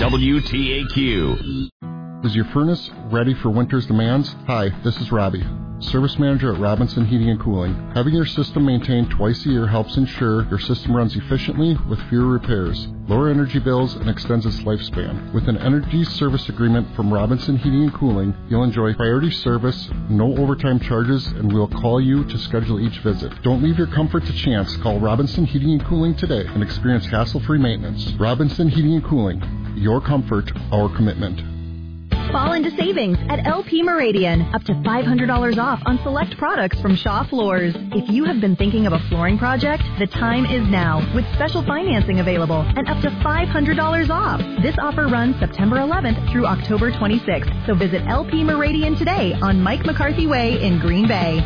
WTAQ. Is your furnace ready for winter's demands? Hi, this is Robbie, Service Manager at Robinson Heating and Cooling. Having your system maintained twice a year helps ensure your system runs efficiently with fewer repairs, lower energy bills, and extends its lifespan. With an energy service agreement from Robinson Heating and Cooling, you'll enjoy priority service, no overtime charges, and we'll call you to schedule each visit. Don't leave your comfort to chance. Call Robinson Heating and Cooling today and experience hassle-free maintenance. Robinson Heating and Cooling. Your comfort, our commitment. Fall into savings at LP Meridian. Up to $500 off on select products from Shaw Floors. If you have been thinking of a flooring project, the time is now with special financing available and up to $500 off. This offer runs September 11th through October 26th. So visit LP Meridian today on Mike McCarthy Way in Green Bay.